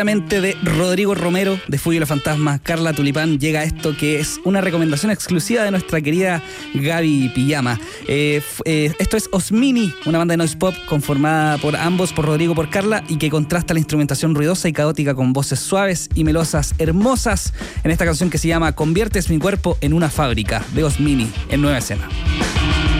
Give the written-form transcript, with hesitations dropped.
De Rodrigo Romero, de Fuyo y los Fantasmas, Carla Tulipán, llega esto que es una recomendación exclusiva de nuestra querida Gaby Pijama. Esto es Osmini, una banda de noise pop conformada por ambos, por Rodrigo y por Carla, y que contrasta la instrumentación ruidosa y caótica con voces suaves y melosas hermosas en esta canción que se llama Conviertes mi cuerpo en una fábrica, de Osmini, en Nueva Escena.